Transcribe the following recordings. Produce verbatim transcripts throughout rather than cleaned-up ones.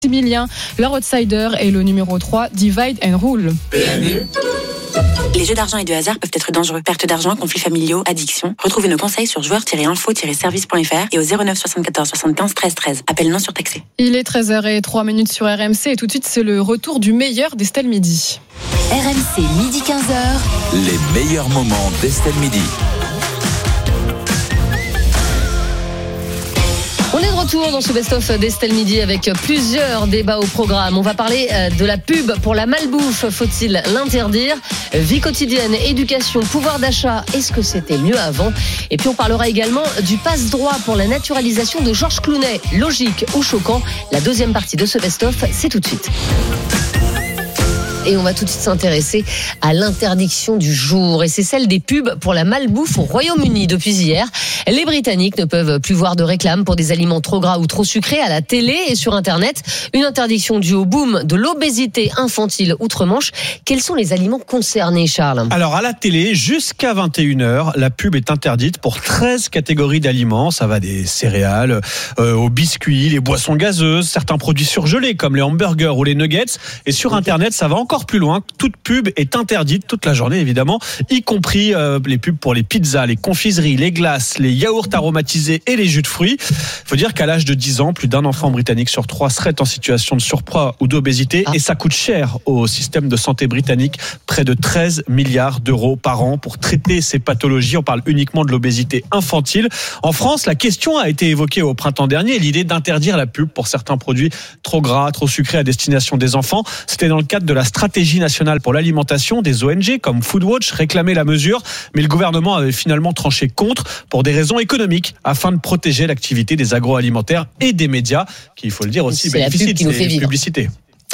Maximilien, leur outsider, et le numéro trois, Divide and Rule. Les jeux d'argent et de hasard peuvent être dangereux. Perte d'argent, conflits familiaux, addiction. Retrouvez nos conseils sur joueurs tiret info tiret service point f r et au zéro neuf soixante-quatorze soixante-quinze treize treize. Appel non surtaxé. Il est treize heures zéro trois sur R M C et tout de suite c'est le retour du meilleur d'Estelle Midi. R M C, midi quinze heures. Les meilleurs moments d'Estelle Midi. On est de retour dans ce best-of d'Estelle Midi avec plusieurs débats au programme. On va parler de la pub pour la malbouffe. Faut-il l'interdire ? Vie quotidienne, éducation, pouvoir d'achat. Est-ce que c'était mieux avant ? Et puis on parlera également du passe-droit pour la naturalisation de Georges Clooney. Logique ou choquant ? La deuxième partie de ce best-of, c'est tout de suite. Et on va tout de suite s'intéresser à l'interdiction du jour. Et c'est celle des pubs pour la malbouffe au Royaume-Uni. Depuis hier, les Britanniques ne peuvent plus voir de réclame pour des aliments trop gras ou trop sucrés à la télé et sur Internet. Une interdiction due au boom de l'obésité infantile outre-Manche. Quels sont les aliments concernés, Charles ? Alors, à la télé, jusqu'à vingt et une heures, la pub est interdite pour treize catégories d'aliments. Ça va des céréales euh, aux biscuits, les boissons gazeuses, certains produits surgelés comme les hamburgers ou les nuggets. Et sur Internet, ça va encore Encore plus loin, toute pub est interdite toute la journée évidemment, y compris euh, les pubs pour les pizzas, les confiseries, les glaces, les yaourts aromatisés et les jus de fruits. Il faut dire qu'à l'âge de dix ans, plus d'un enfant britannique sur trois serait en situation de surpoids ou d'obésité ah. et ça coûte cher au système de santé britannique, près de treize milliards d'euros par an pour traiter ces pathologies. On parle uniquement de l'obésité infantile. En France, la question a été évoquée au printemps dernier, l'idée d'interdire la pub pour certains produits trop gras, trop sucrés à destination des enfants. C'était dans le cadre de la stratégie nationale pour l'alimentation. Des O N G comme Foodwatch réclamaient la mesure, mais le gouvernement avait finalement tranché contre pour des raisons économiques afin de protéger l'activité des agroalimentaires et des médias qui, il faut le dire aussi, bénéficient de ces publicités.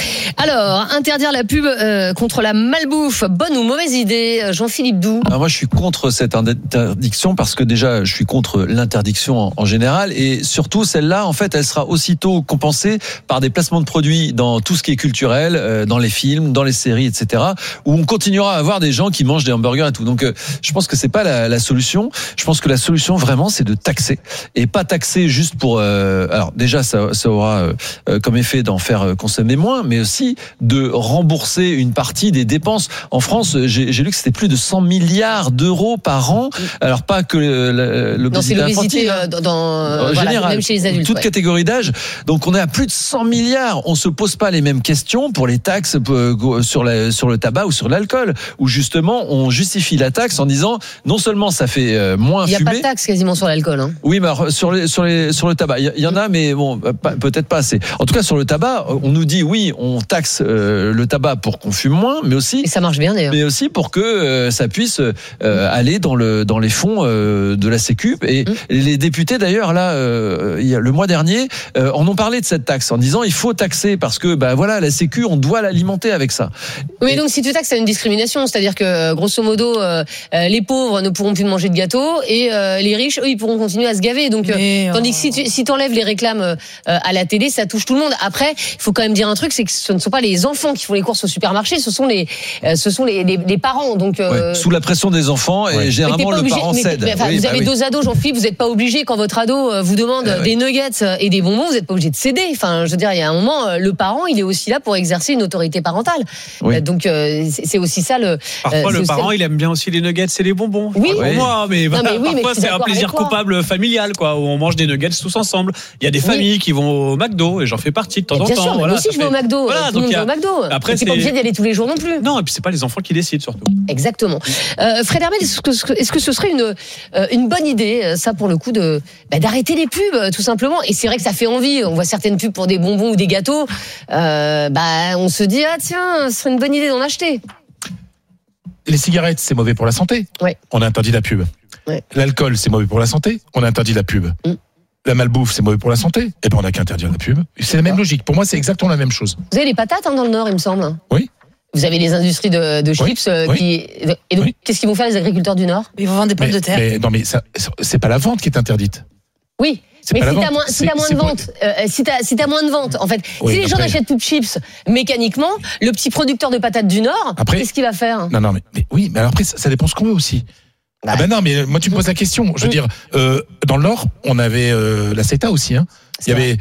Alors, interdire la pub euh, contre la malbouffe, bonne ou mauvaise idée, Jean-Philippe Doux ? Alors moi, je suis contre cette interdiction parce que déjà, je suis contre l'interdiction en, en général et surtout celle-là, en fait, elle sera aussitôt compensée par des placements de produits dans tout ce qui est culturel, euh, dans les films, dans les séries, et cetera, où on continuera à avoir des gens qui mangent des hamburgers et tout. Donc, euh, je pense que c'est pas la, la solution. Je pense que la solution vraiment, c'est de taxer et pas taxer juste pour. Euh, alors déjà, ça, ça aura euh, comme effet d'en faire consommer moins, mais aussi de rembourser une partie des dépenses. En France, j'ai, j'ai lu que c'était plus de cent milliards d'euros par an. Alors pas que le, l'obésité, non, c'est l'obésité infantile, dans, dans en voilà, général, même chez les adultes. Toute ouais. catégorie d'âge. Donc on est à plus de cent milliards. On se pose pas les mêmes questions pour les taxes sur, la, sur le tabac ou sur l'alcool, où justement on justifie la taxe en disant non seulement ça fait moins fumer. Il n'y a pas de taxe quasiment sur l'alcool. Hein. Oui, mais alors, sur, les, sur, les, sur le tabac, il y, y en a, mais bon, pas, peut-être pas assez. En tout cas, sur le tabac, on nous dit oui, on taxe euh, le tabac pour qu'on fume moins, mais aussi et ça marche bien d'ailleurs. Mais aussi pour que euh, ça puisse euh, aller dans le dans les fonds euh, de la Sécu. Et mmh. les députés d'ailleurs là, euh, il y a, le mois dernier, euh, en ont parlé de cette taxe en disant il faut taxer parce que bah voilà la Sécu, on doit l'alimenter avec ça. Oui, et donc si tu taxes, c'est une discrimination, c'est-à-dire que grosso modo, euh, les pauvres ne pourront plus manger de gâteaux et euh, les riches, eux, ils pourront continuer à se gaver. Donc euh, tandis que si tu si t'enlèves les réclames euh, à la télé, ça touche tout le monde. Après, il faut quand même dire un truc, c'est que ce ne sont pas les enfants qui font les courses au supermarché, ce sont les, euh, ce sont les, les, les parents. Donc, euh... ouais, sous la pression des enfants, et ouais. généralement le obligé, parent mais, cède. Mais, enfin, oui, vous bah avez oui. deux ados, Jean-Philippe, vous n'êtes pas obligé, quand votre ado vous demande euh, des ouais. nuggets et des bonbons, vous n'êtes pas obligé de céder. Enfin, je veux dire, il y a un moment, le parent, il est aussi là pour exercer une autorité parentale. Oui. Euh, donc, euh, c'est aussi ça le. Parfois, euh, le parent, il aime bien aussi les nuggets et les bonbons. Oui, pour moi, mais, non, mais oui, parfois, mais c'est un plaisir coupable familial, quoi, où on mange des nuggets tous ensemble. Il y a des familles oui. qui vont au McDo, et j'en fais partie de temps en temps. Bien sûr, moi aussi, je vais au McDo. Voilà, tout le monde va au McDo. Après, c'est pas obligé d'y aller tous les jours non plus. Non, et puis c'est pas les enfants qui décident surtout. Exactement. Euh, Fred Hermel, est-ce que, est-ce que ce serait une euh, une bonne idée, ça pour le coup, de bah, d'arrêter les pubs tout simplement? Et c'est vrai que ça fait envie. On voit certaines pubs pour des bonbons ou des gâteaux. Euh, bah, on se dit ah tiens, ce serait une bonne idée d'en acheter. Les cigarettes, c'est mauvais pour la santé. Ouais. On interdit la pub. Ouais. L'alcool, c'est mauvais pour la santé. On interdit la pub. Mm. La malbouffe, c'est mauvais pour la santé. Eh ben, on n'a qu'à interdire la pub. C'est la même logique. Pour moi, c'est exactement la même chose. Vous avez les patates hein, dans le Nord, il me semble. Oui. Vous avez les industries de, de chips oui, euh, oui, qui. Et donc, oui. qu'est-ce qu'ils vont faire les agriculteurs du Nord? Ils vont vendre des pommes mais, de terre. Mais, non, mais ça, c'est pas la vente qui est interdite. Oui. C'est mais si t'as moins, si t'as moins de ventes, euh, si t'as, si t'as moins de ventes, en fait, oui, si les après, gens n'achètent plus de chips mécaniquement, le petit producteur de patates du Nord, après, qu'est-ce qu'il va faire? Non, non, mais, mais oui, mais alors après, ça, ça dépend ce qu'on veut aussi. Bah. Ah ben non, mais moi tu me poses la question. Je veux mmh. dire, euh, dans le Nord, on avait euh, la CETA aussi. Hein. Il y avait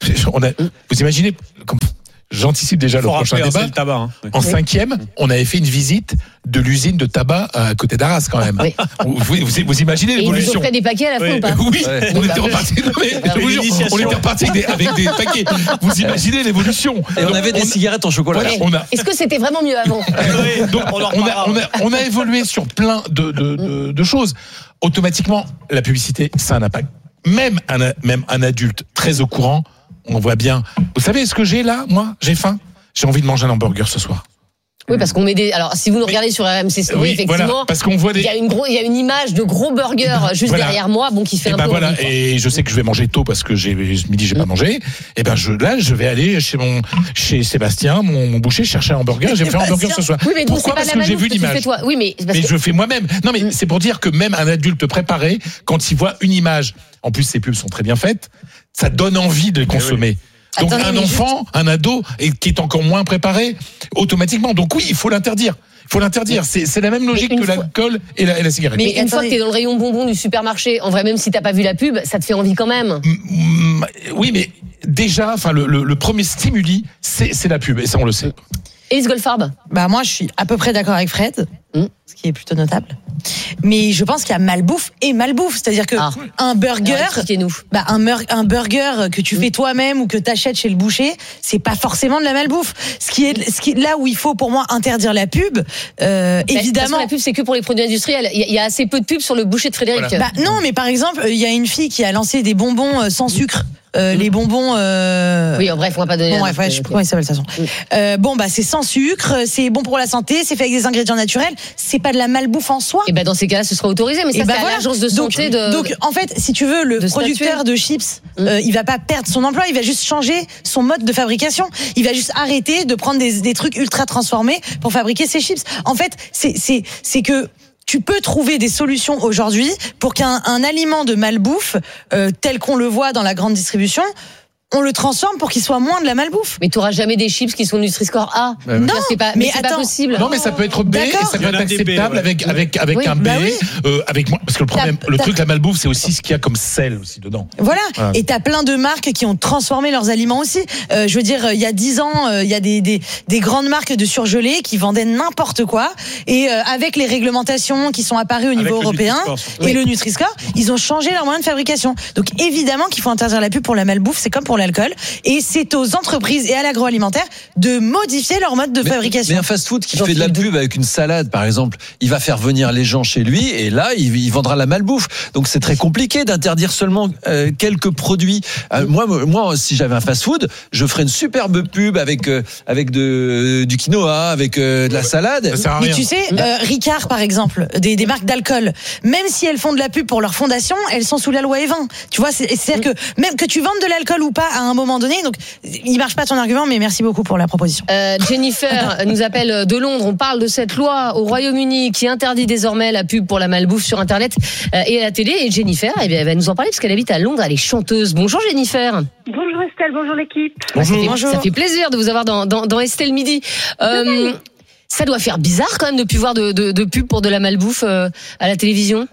on a, vous imaginez, comme, j'anticipe déjà le prochain rappeler, débat. c'est le tabac, hein. En oui. cinquième, on avait fait une visite de l'usine de tabac à côté d'Arras quand même. Oui. Vous, vous, vous imaginez l'évolution. Et ils ont fait des paquets à la fin oui. ou pas? Oui, ouais. on, oui, était bah, reparti, non, mais, je vous jure, on était reparti avec des, avec des paquets. Vous imaginez l'évolution. Et on avait des cigarettes en chocolat. Voilà, on a, Est-ce que c'était vraiment mieux avant? donc, on, a, on, a, on a évolué sur plein de, de, de, de choses. Automatiquement, la publicité, ça a un impact. Même un, même un adulte très au courant, on voit bien. Vous savez ce que j'ai là, moi? J'ai faim. J'ai envie de manger un hamburger ce soir. Oui, parce qu'on met des. Alors, si vous nous regardez sur R M C Story, oui, effectivement, voilà, parce qu'on voit des. Il y a une gros, il y a une image de gros burger juste voilà. derrière moi, bon, qui fait et un ben peu. Voilà. envie, et je sais que je vais manger tôt parce que j'ai midi j'ai pas mangé. Et ben je là je vais aller chez mon chez Sébastien, mon, mon boucher, chercher un hamburger. J'ai fait un hamburger ce soir. Oui, mais pourquoi? Parce que j'ai vu l'image. Oui, mais parce mais que... je le fais moi-même. Non, mais mm. c'est pour dire que même un adulte préparé, quand il voit une image, en plus ces pubs sont très bien faites, ça donne envie de les consommer. Donc Attendez, un enfant, juste... un ado, et qui est encore moins préparé, automatiquement. Donc oui, il faut l'interdire. Il faut l'interdire. C'est, c'est la même logique que fois... l'alcool et la, et la cigarette. Mais, mais une fois que t'es dans le rayon bonbons du supermarché, en vrai, même si t'as pas vu la pub, ça te fait envie quand même. Mmh, oui, mais déjà, enfin, le, le, le premier stimuli, c'est, c'est la pub, et ça on le sait. Élise Goldfarb. Bah moi, je suis à peu près d'accord avec Fred, mmh. ce qui est plutôt notable. Mais je pense qu'il y a malbouffe et malbouffe, c'est-à-dire que ah. un burger, Alors, bah un, mur, un burger que tu mmh. fais toi-même ou que t'achètes chez le boucher, c'est pas forcément de la malbouffe. Ce qui est, ce qui là où il faut pour moi interdire la pub, euh, bah, évidemment. La pub c'est que pour les produits industriels. Il y, y a assez peu de pubs sur le boucher de Frédéric. Voilà. Bah non, mais par exemple, il y a une fille qui a lancé des bonbons sans sucre. Euh, mmh. Les bonbons. Euh... Oui, en bref, on va pas donner. Bon, bref, ouais, je sais pas comment il s'appelle de toute façon. Mmh. Euh, bon, bah, c'est sans sucre, c'est bon pour la santé, c'est fait avec des ingrédients naturels, c'est pas de la malbouffe en soi. Et ben, bah, dans ces cas-là, ce sera autorisé, mais ça, bah, c'est voilà. à l'agence de santé donc, de. Donc, en fait, si tu veux, le de producteur statuer. de chips, mmh. euh, il va pas perdre son emploi, il va juste changer son mode de fabrication. Il va juste arrêter de prendre des, des trucs ultra transformés pour fabriquer ses chips. En fait, c'est, c'est, c'est que. Tu peux trouver des solutions aujourd'hui pour qu'un un aliment de malbouffe, euh, tel qu'on le voit dans la grande distribution, on le transforme pour qu'il soit moins de la malbouffe. Mais tu n'auras jamais des chips qui sont Nutri-Score A. Bah, non, c'est pas, mais, mais c'est attends, pas possible. Non, mais ça peut être B, et ça peut être acceptable B, ouais. avec avec avec oui, un B, bah oui. euh, avec moi. Parce que le problème, t'as, le t'as... truc la malbouffe, c'est aussi ce qu'il y a comme sel aussi dedans. Voilà. voilà. Et t'as plein de marques qui ont transformé leurs aliments aussi. Euh, je veux dire, il y a dix ans, il euh, y a des des des grandes marques de surgelés qui vendaient n'importe quoi. Et euh, avec les réglementations qui sont apparues au niveau avec européen le et oui. le Nutri-Score, ils ont changé leur moyen de fabrication. Donc évidemment qu'il faut interdire la pub pour la malbouffe. C'est comme pour l'alcool. Et c'est aux entreprises et à l'agroalimentaire de modifier leur mode de mais, fabrication. Mais un fast-food qui J'en fait de la pub avec une salade, par exemple, il va faire venir les gens chez lui et là, il, il vendra la malbouffe. Donc c'est très compliqué d'interdire seulement euh, quelques produits. Euh, moi, moi, si j'avais un fast-food, je ferais une superbe pub avec euh, avec de du quinoa, avec euh, de la salade. Ça sert à mais rien. Tu sais, euh, Ricard, par exemple, des, des marques d'alcool, même si elles font de la pub pour leur fondation, elles sont sous la loi E vingt. Tu vois, c'est, c'est-à-dire que même que tu vendes de l'alcool ou pas, à un moment donné. Donc, il marche pas ton argument, mais merci beaucoup pour la proposition. Euh, Jennifer nous appelle de Londres. On parle de cette loi au Royaume-Uni qui interdit désormais la pub pour la malbouffe sur Internet et à la télé. Et Jennifer, eh bien, elle va nous en parler parce qu'elle habite à Londres. Elle est chanteuse. Bonjour Jennifer. Bonjour Estelle, bonjour l'équipe. Bonjour. Ça fait, bonjour. Ça fait plaisir de vous avoir dans, dans, dans Estelle Midi. Euh, ça doit faire bizarre quand même de plus voir de, de, de pub pour de la malbouffe euh, à la télévision.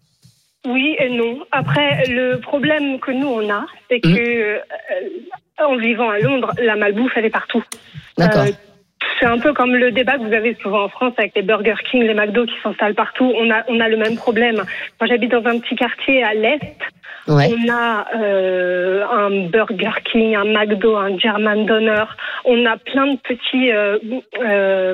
Oui et non. Après, le problème que nous on a, c'est que mmh. euh, en vivant à Londres, la malbouffe, elle est partout. D'accord. Euh, c'est un peu comme le débat que vous avez souvent en France avec les Burger King, les McDo qui s'installent partout. On a, on a le même problème. Moi, j'habite dans un petit quartier à l'Est. Ouais. On a euh, un Burger King, un McDo, un German Doner. On a plein de petits euh, euh,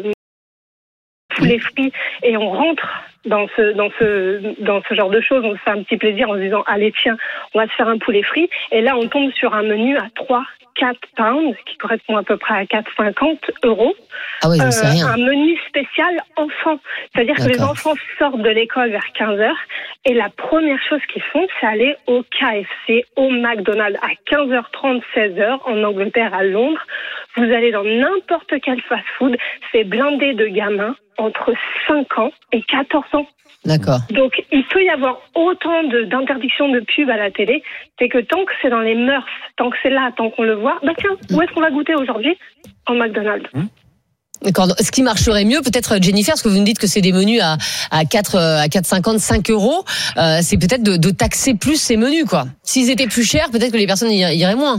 poulets frits et on rentre dans ce dans ce dans ce genre de choses. On se fait un petit plaisir en se disant allez tiens, on va se faire un poulet frit. Et là, on tombe sur un menu à trois quatre pounds, qui correspond à peu près à quatre cinquante euros. Ah oui, c'est euh, rien. Un menu spécial enfant. C'est-à-dire D'accord. que les enfants sortent de l'école vers quinze heures et la première chose qu'ils font, c'est aller au K F C, au McDonald's à quinze heures trente, seize heures en Angleterre, à Londres. Vous allez dans n'importe quel fast-food, c'est blindé de gamins entre cinq ans et quatorze ans. D'accord. Donc, il peut y avoir autant de, d'interdictions de pub à la télé, c'est que tant que c'est dans les mœurs, tant que c'est là, tant qu'on le voit, bah tiens, où est-ce qu'on va goûter aujourd'hui ? En McDonald's. Mmh. D'accord. Ce qui marcherait mieux, peut-être, Jennifer, parce que vous me dites que c'est des menus à, à quatre, à quatre cinquante, cinq euros, euh, c'est peut-être de, de taxer plus ces menus, quoi. S'ils étaient plus chers, peut-être que les personnes y iraient moins.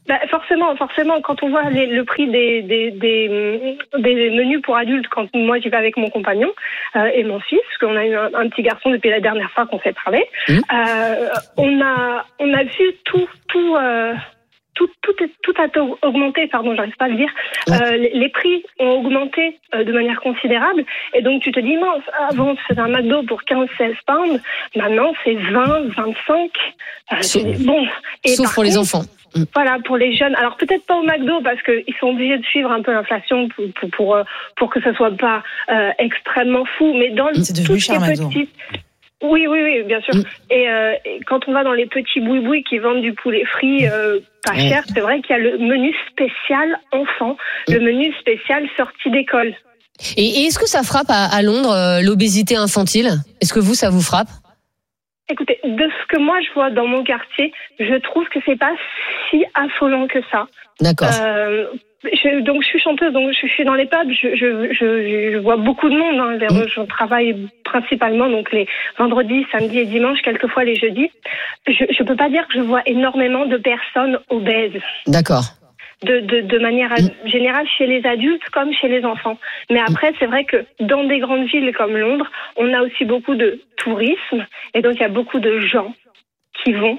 Bah forcément, forcément, quand on voit les, le prix des, des, des, des menus pour adultes, quand moi j'y vais avec mon compagnon euh, et mon fils, parce qu'on a eu un, un petit garçon depuis la dernière fois qu'on s'est parlé, mmh. euh, on a on a vu tout tout euh, tout tout tout a augmenté, pardon, j'arrive pas à le dire. Euh, les, les prix ont augmenté euh, de manière considérable, et donc tu te dis mince, avant c'était un McDo pour quinze seize pounds, maintenant c'est vingt vingt-cinq. Euh, Sauf, bon, et sauf pour contre, les enfants. Voilà, pour les jeunes. Alors peut-être pas au McDo parce qu'ils sont obligés de suivre un peu l'inflation pour pour pour, pour que ça soit pas euh, extrêmement fou. Mais dans c'est devenu cher, les petits, oui, oui, oui, bien sûr. Mm. Et, euh, et quand on va dans les petits boui-boui qui vendent du poulet frit euh, pas mm. cher, c'est vrai qu'il y a le menu spécial enfant, mm. le menu spécial sortie d'école. Et, et est-ce que ça frappe à, à Londres euh, l'obésité infantile ? Est-ce que vous, ça vous frappe ? Écoutez, de ce que moi je vois dans mon quartier, je trouve que c'est pas si affolant que ça. D'accord. Euh, je, donc je suis chanteuse, donc je suis dans les pubs, je, je, je, je vois beaucoup de monde. Hein, vers, mmh. Je travaille principalement donc les vendredis, samedis et dimanches, quelquefois les jeudis. Je, je peux pas dire que je vois énormément de personnes obèses. D'accord. De, de, de manière générale chez les adultes comme chez les enfants. Mais après, c'est vrai que dans des grandes villes comme Londres, on a aussi beaucoup de tourisme, et donc il y a beaucoup de gens qui vont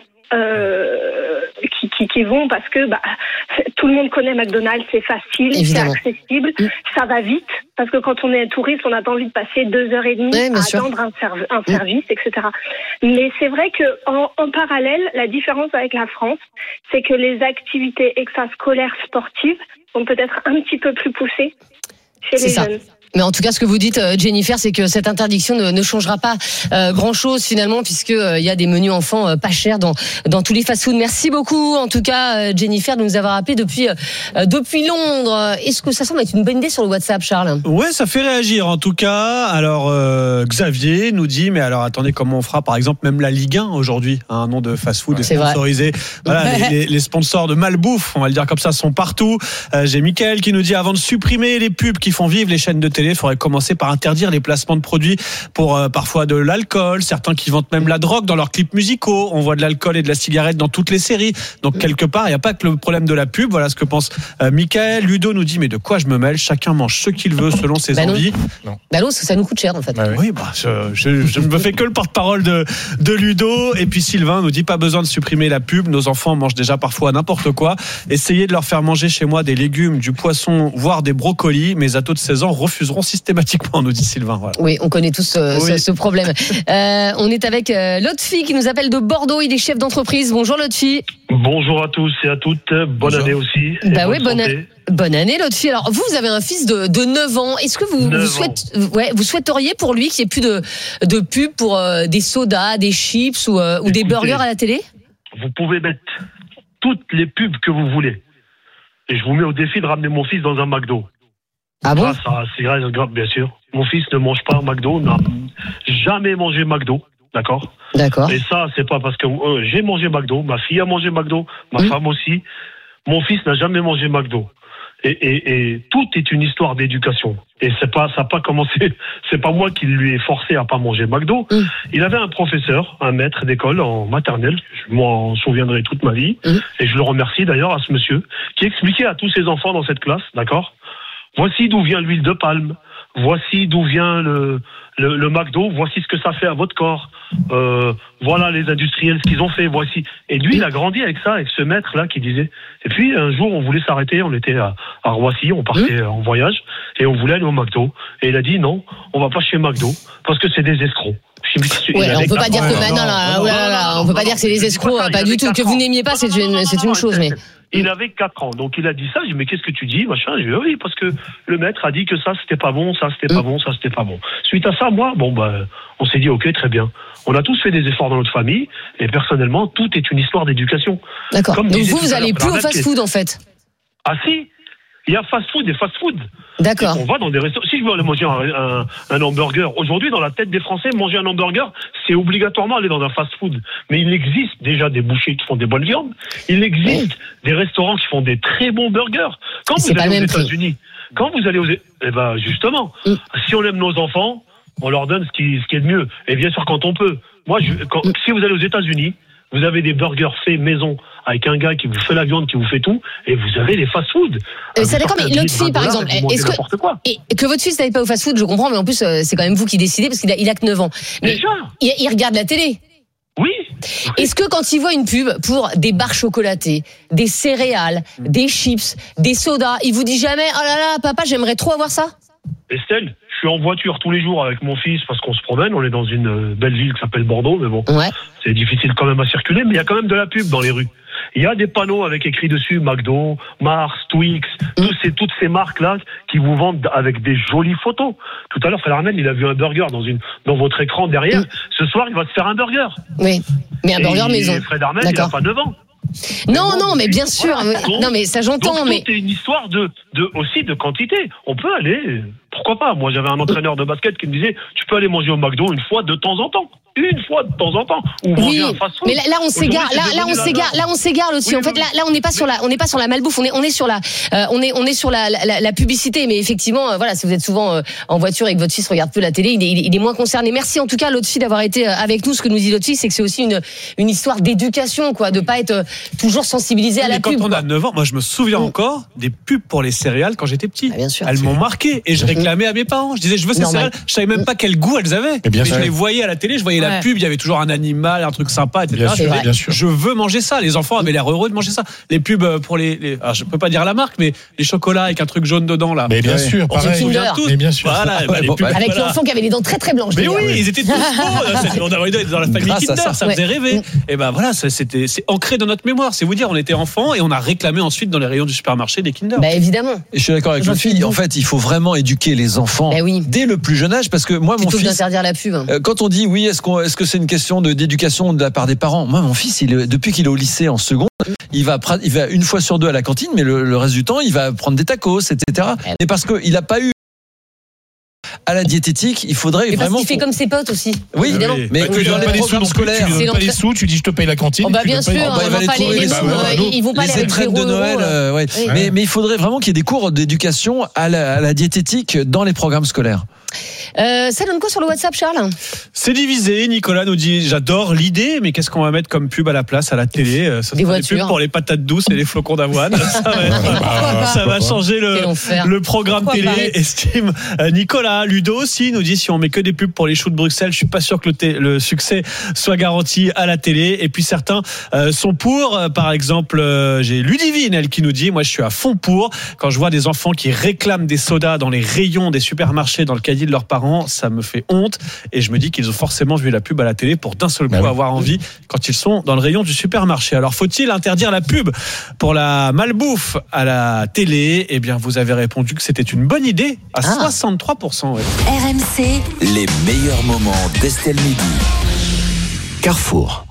euh, qui, qui, qui vont parce que bah, tout le monde connaît McDonald's, c'est facile, Évidemment. c'est accessible, mmh. ça va vite, parce que quand on est touriste, on n'a pas envie de passer deux heures et demie ouais, à attendre un, serv- un service, mmh. et cetera. Mais c'est vrai que en, en parallèle, la différence avec la France, c'est que les activités extrascolaires sportives sont peut-être un petit peu plus poussées chez c'est les ça. jeunes. Mais en tout cas, ce que vous dites, Jennifer, c'est que cette interdiction ne, ne changera pas euh, grand-chose finalement, puisque euh, il y a des menus enfants euh, pas chers dans dans tous les fast-foods. Merci beaucoup, en tout cas, euh, Jennifer, de nous avoir appelé depuis euh, depuis Londres. Est-ce que ça semble être une bonne idée sur le WhatsApp, Charles ? Ouais, ça fait réagir en tout cas. Alors euh, Xavier nous dit, mais alors attendez, comment on fera par exemple même la Ligue un aujourd'hui, un nom de fast-food ouais, sponsorisé. Voilà, les, les, les sponsors de Malbouffe, on va le dire comme ça, sont partout. Euh, j'ai Mickaël qui nous dit, avant de supprimer les pubs qui font vivre les chaînes de télé, il faudrait commencer par interdire les placements de produits pour euh, parfois de l'alcool, certains qui vendent même la drogue dans leurs clips musicaux. On voit de l'alcool et de la cigarette dans toutes les séries. Donc quelque part, il n'y a pas que le problème de la pub. Voilà ce que pense euh, Mickaël. Ludo nous dit, mais de quoi je me mêle ? Chacun mange ce qu'il veut selon ses bah envies. Non. Bah non, parce que ça nous coûte cher en fait. Bah oui, oui bah, je, je, je ne me fais que le porte-parole de, de Ludo. Et puis Sylvain nous dit, pas besoin de supprimer la pub. Nos enfants mangent déjà parfois n'importe quoi. Essayez de leur faire manger chez moi des légumes, du poisson, voire des brocolis. Mes ados de seize ans refuseront systématiquement, nous dit Sylvain. Voilà. Oui, on connaît tous euh, oui. ce, ce problème. Euh, on est avec euh, Lotfi qui nous appelle de Bordeaux. Il est chef d'entreprise. Bonjour Lotfi. Bonjour à tous et à toutes. Bonne Bonjour. année aussi. Bah oui, bonne, a... bonne année Lotfi. Alors vous, vous avez un fils de, de neuf ans. Est-ce que vous, vous, souhaites, ouais, vous souhaiteriez pour lui qu'il n'y ait plus de, de pub pour euh, des sodas, des chips ou, euh, ou Écoutez, des burgers à la télé ? Vous pouvez mettre toutes les pubs que vous voulez. Et je vous mets au défi de ramener mon fils dans un McDo. Ah bon ? Ça, ça c'est grave, bien sûr. Mon fils ne mange pas McDo, n'a jamais mangé McDo, d'accord ? D'accord. Et ça, c'est pas parce que euh, j'ai mangé McDo, ma fille a mangé McDo, ma mmh. femme aussi. Mon fils n'a jamais mangé McDo. Et, et, et tout est une histoire d'éducation. Et c'est pas, ça n'a pas commencé. C'est pas moi qui lui ai forcé à pas manger McDo. Mmh. Il avait un professeur, un maître d'école en maternelle. Je m'en souviendrai toute ma vie. Mmh. Et je le remercie d'ailleurs à ce monsieur qui expliquait à tous ses enfants dans cette classe, d'accord ? Voici d'où vient l'huile de palme. Voici d'où vient le, le, le McDo. Voici ce que ça fait à votre corps. Euh, voilà les industriels ce qu'ils ont fait. Voici. Et lui, il a grandi avec ça, avec ce maître-là qui disait. Et puis un jour, on voulait s'arrêter. On était à, à Roissy, on partait mmh. en voyage et on voulait aller au McDo. Et il a dit non, on va pas chez McDo parce que c'est des escrocs. Ouais, on peut pas dire que maintenant, là, là, là, on peut pas dire que c'est des escrocs, pas du tout. Que vous n'aimiez pas, c'est une, c'est une chose, mais. Il avait quatre ans, donc il a dit ça. Je dis mais qu'est-ce que tu dis, machin. Je dis oui parce que le maître a dit que ça c'était pas bon, ça c'était pas bon, ça c'était pas bon. Suite à ça, moi, bon bah, on s'est dit ok très bien. On a tous fait des efforts dans notre famille et personnellement tout est une histoire d'éducation. D'accord. Comme donc vous vous allez plus au fast-food en fait. Ah si. Il y a fast-food et fast-food. D'accord. On va dans des restaurants. Si je veux aller manger un, un, un hamburger, aujourd'hui, dans la tête des Français, manger un hamburger, c'est obligatoirement aller dans un fast-food. Mais il existe déjà des bouchers qui font des bonnes viandes. Il existe oui. des restaurants qui font des très bons burgers. Quand c'est vous allez aux prix. États-Unis, quand vous allez aux, eh ben justement, mm. si on aime nos enfants, on leur donne ce qui, ce qui est de mieux. Et bien sûr, quand on peut. Moi, je, quand, mm. si vous allez aux États-Unis, Vous avez des burgers faits maison avec un gars qui vous fait la viande, qui vous fait tout, et vous avez les fast-food. Euh, ça d'accord, mais notre fille, par exemple, est-ce que, et, que votre fils n'aille pas au fast-food, je comprends, mais en plus, euh, c'est quand même vous qui décidez parce qu'il a, il a que neuf ans. Mais Déjà il, il regarde la télé. Oui. Est-ce que quand il voit une pub pour des barres chocolatées, des céréales, des chips, des sodas, il vous dit jamais « Oh là là, papa, j'aimerais trop avoir ça » Estelle, je suis en voiture tous les jours avec mon fils parce qu'on se promène. On est dans une belle ville qui s'appelle Bordeaux, mais bon, ouais. c'est difficile quand même à circuler. Mais il y a quand même de la pub dans les rues. Il y a des panneaux avec écrit dessus McDo, Mars, Twix, mmh. tous ces, toutes ces marques-là qui vous vendent avec des jolies photos. Tout à l'heure, Fred Armel, il a vu un burger dans, une, dans votre écran derrière. Mmh. Ce soir, il va se faire un burger. Oui, mais un et burger il, maison. Fred Armel, il n'a pas neuf ans. Non, non, mais bien sûr. Voilà. Donc, non, mais ça j'entends. Donc, mais c'est une histoire de, de aussi de quantité. On peut aller, pourquoi pas. Moi, j'avais un entraîneur de basket qui me disait, tu peux aller manger au McDo une fois de temps en temps. Une fois de temps en temps. Ou oui, un fast-food. mais là, là on s'égare. Là, là on s'égare. Là on s'égare aussi. Oui, en fait, là, là on n'est pas sur la, on n'est pas sur la malbouffe. On est, on est sur la, euh, on est, on est sur la, la, la publicité. Mais effectivement, euh, voilà, si vous êtes souvent euh, en voiture et que votre fils regarde peu la télé, il est, il est moins concerné. Merci en tout cas, l'autre fille, d'avoir été avec nous. Ce que nous dit l'autre fille, c'est que c'est aussi une, une histoire d'éducation, quoi, de pas être euh, toujours sensibilisé à mais la quand pub. Quand on quoi. a neuf ans, moi je me souviens mmh. encore des pubs pour les céréales quand j'étais petit. Ah, bien sûr. Elles m'ont marqué et je réclamais à mes parents. Je disais, je veux ces Normal. céréales. Je savais même pas quel goût elles avaient. Mais, bien mais sûr. je les voyais à la télé, je voyais ouais. la pub, il y avait toujours un animal, un truc sympa, et cetera. Bien sûr, je, bien sûr. je veux manger ça. Les enfants avaient l'air heureux de manger ça. Les pubs pour les, les alors je peux pas dire la marque, mais les chocolats avec un truc jaune dedans là. Mais bien ouais. sûr, on se pareil. souvient tous. Mais bien sûr. Voilà, bah, les pubs, Avec voilà. l'enfant qui avait les dents très très blanches. Mais oui, oui, ils étaient tous beaux. On avait été dans la famille Grâce Kinder, ça, ça ouais. faisait rêver. Mm. Et ben voilà, ça, c'était, c'est ancré dans notre mémoire. C'est vous dire, on était enfants et on a réclamé ensuite dans les rayons du supermarché des Kinder. Bah évidemment. Et je suis d'accord avec J'en le suis fille. vous. En fait, il faut vraiment éduquer les enfants bah oui. dès le plus jeune âge, parce que moi, mon Plutôt que fils. d'interdire la pub. Euh, quand on dit oui, est-ce qu'on, est-ce que c'est une question de d'éducation de la part des parents ? Moi, mon fils, il, depuis qu'il est au lycée en seconde, il va, il va une fois sur deux à la cantine, mais le, le reste du temps, il va prendre des tacos, et cetera. Mais parce que il n'a pas eu à la diététique, il faudrait mais vraiment. parce qu'il fait comme ses potes aussi. Oui, évidemment. Oui, mais bah, tu dans donnes pas les les sous programmes non plus, scolaires. tu lui donnes C'est pas les sous, tu dis je te paye la cantine. Oh bah tu bien donnes pas les- sûr, Oh bah, on il va va les pas les, trouver, les bah, sous, ouais, euh, ils vont pas les aller avec étrennes de zéro Noël, euro, euh, ouais. oui. mais, mais il faudrait vraiment qu'il y ait des cours d'éducation à la, à la diététique dans les programmes scolaires. Euh, ça donne quoi sur le WhatsApp, Charles ? C'est divisé. Nicolas nous dit, j'adore l'idée, mais qu'est-ce qu'on va mettre comme pub à la place à la télé ? Ça des sera voitures. pubs pour les patates douces et les flocons d'avoine. Ça va, être, ça va changer le, le programme Pourquoi télé, pas. estime Nicolas. Ludo aussi nous dit, si on met que des pubs pour les choux de Bruxelles, je suis pas sûr que le, t- le succès soit garanti à la télé. Et puis certains euh, sont pour. Par exemple, euh, j'ai Ludivine, elle, qui nous dit, moi je suis à fond pour. Quand je vois des enfants qui réclament des sodas dans les rayons des supermarchés, dans le caddie de leurs parents, ça me fait honte. Et je me dis qu'ils ont forcément vu la pub à la télé pour d'un seul coup bah oui. avoir envie quand ils sont dans le rayon du supermarché. Alors faut-il interdire la pub pour la malbouffe à la télé ? Eh bien, vous avez répondu que c'était une bonne idée à Ah. soixante-trois pour cent. Ouais. R M C, Les meilleurs moments d'Estelle Midi. Carrefour.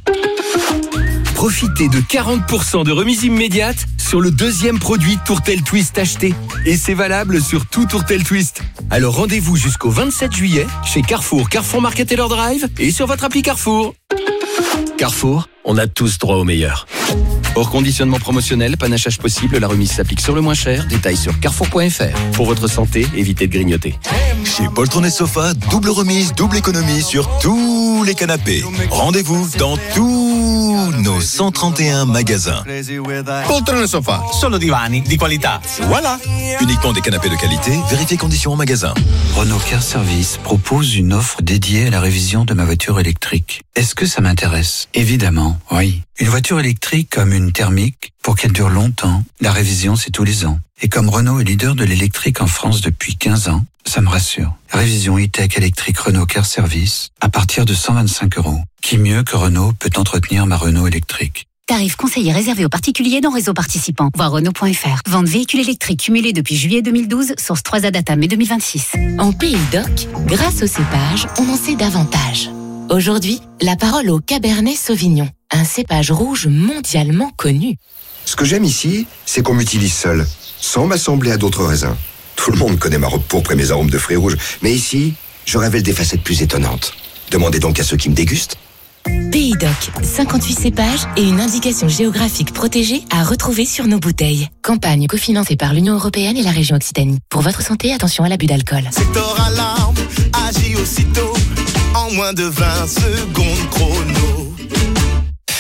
Profitez de quarante pour cent de remise immédiate sur le deuxième produit Tourtel Twist acheté. Et c'est valable sur tout Tourtel Twist. Alors rendez-vous jusqu'au vingt-sept juillet chez Carrefour, Carrefour Market Taylor Drive et sur votre appli Carrefour. Carrefour, on a tous droit au meilleur. Hors conditionnement promotionnel, panachage possible, la remise s'applique sur le moins cher. Détails sur carrefour point f r. Pour votre santé, évitez de grignoter. Chez Poltron et Sofa, double remise, double économie sur tous les canapés. Rendez-vous dans tous nos cent trente et un magasins. Poltron e Sofa, solo divani di qualità. Voilà. Uniquement des canapés de qualité, vérifiez conditions en magasin. Renault Car Service propose une offre dédiée à la révision de ma voiture électrique. Est-ce que ça m'intéresse ? Évidemment, oui. Une voiture électrique comme une thermique, pour qu'elle dure longtemps, la révision c'est tous les ans. Et comme Renault est leader de l'électrique en France depuis quinze ans, ça me rassure. Révision e-tech électrique Renault Car Service à partir de cent vingt-cinq euros. Qui mieux que Renault peut entretenir ma Renault électrique ? Tarif conseillé réservé aux particuliers dans réseau participant. Voir Renault point f r. Vente véhicule électrique cumulé depuis juillet deux mille douze, source trois A Data mai deux mille vingt-six. En Pays d'Oc, grâce au cépage, on en sait davantage. Aujourd'hui, la parole au Cabernet Sauvignon, un cépage rouge mondialement connu. Ce que j'aime ici, c'est qu'on m'utilise seul, sans m'assembler à d'autres raisins. Tout le monde connaît ma robe pourpre et mes arômes de fruits rouges, mais ici, je révèle des facettes plus étonnantes. Demandez donc à ceux qui me dégustent. Pays d'Oc, cinquante-huit cépages et une indication géographique protégée à retrouver sur nos bouteilles. Campagne cofinancée par l'Union européenne et la région Occitanie. Pour votre santé, attention à l'abus d'alcool. Secteur alarme, agit aussitôt, en moins de vingt secondes chrono.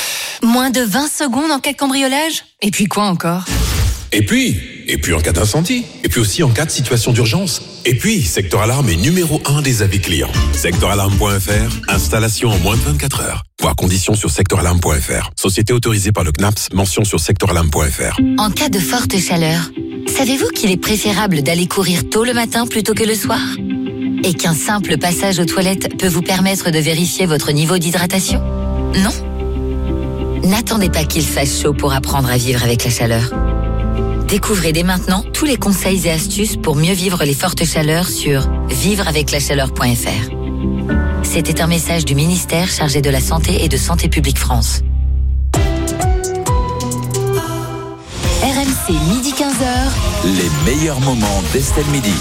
Moins de vingt secondes en cas de cambriolage? Et puis quoi encore? Et puis, et puis en cas d'incendie, et puis aussi en cas de situation d'urgence. Et puis, Secteur Alarme est numéro un des avis clients. secteur alarme point f r, installation en moins de vingt-quatre heures. Voir conditions sur secteur alarme point f r. Société autorisée par le C N A P S, mention sur secteur alarme point f r. En cas de forte chaleur, savez-vous qu'il est préférable d'aller courir tôt le matin plutôt que le soir? Et qu'un simple passage aux toilettes peut vous permettre de vérifier votre niveau d'hydratation? Non? N'attendez pas qu'il fasse chaud pour apprendre à vivre avec la chaleur. Découvrez dès maintenant tous les conseils et astuces pour mieux vivre les fortes chaleurs sur vivre avec la chaleur point f r. C'était un message du ministère chargé de la Santé et de Santé publique France. R M C, midi quinze heures. Les meilleurs moments d'Estelle Midi.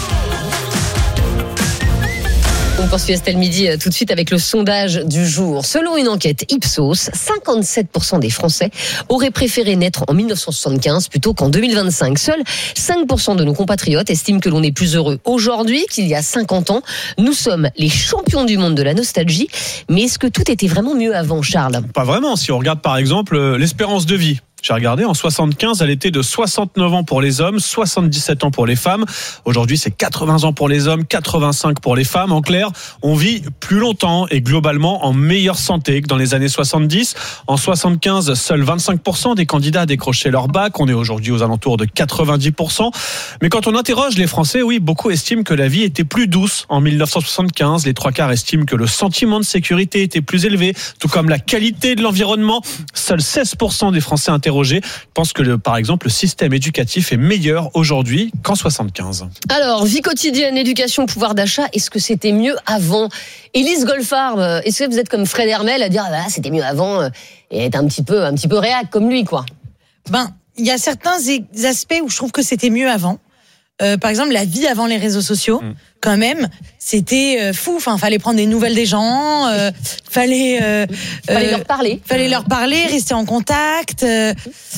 On poursuit Estelle Midi tout de suite avec le sondage du jour. Selon une enquête Ipsos, cinquante-sept pour cent des Français auraient préféré naître en mille neuf cent soixante-quinze plutôt qu'en deux mille vingt-cinq. Seuls cinq pour cent de nos compatriotes estiment que l'on est plus heureux aujourd'hui qu'il y a cinquante ans. Nous sommes les champions du monde de la nostalgie. Mais est-ce que tout était vraiment mieux avant, Charles? Pas vraiment. Si on regarde par exemple l'espérance de vie. J'ai regardé, en soixante-quinze, elle était de soixante-neuf ans pour les hommes, soixante-dix-sept ans pour les femmes. Aujourd'hui, c'est quatre-vingts ans pour les hommes, quatre-vingt-cinq pour les femmes. En clair, on vit plus longtemps et globalement en meilleure santé que dans les années soixante-dix. En soixante-quinze, seuls vingt-cinq pour cent des candidats décrochaient leur bac. On est aujourd'hui aux alentours de quatre-vingt-dix pour cent. Mais quand on interroge les Français, oui, beaucoup estiment que la vie était plus douce en mille neuf cent soixante-quinze. Les trois quarts estiment que le sentiment de sécurité était plus élevé, tout comme la qualité de l'environnement. Seuls seize pour cent des Français interrogés pensent que, le, par exemple, le système éducatif est meilleur aujourd'hui qu'en soixante-quinze. Alors, vie quotidienne, éducation, pouvoir d'achat, est-ce que c'était mieux avant? Élise Goldfarb, est-ce que vous êtes comme Fred Hermel à dire ah, bah, c'était mieux avant et être un petit peu, un petit peu réac comme lui, quoi? Ben, il y a certains aspects où je trouve que c'était mieux avant. Euh, par exemple, la vie avant les réseaux sociaux, mmh. quand même, c'était euh, fou. Enfin, fallait prendre des nouvelles des gens, euh, fallait, euh, fallait euh, leur parler, fallait leur parler, rester en contact, euh,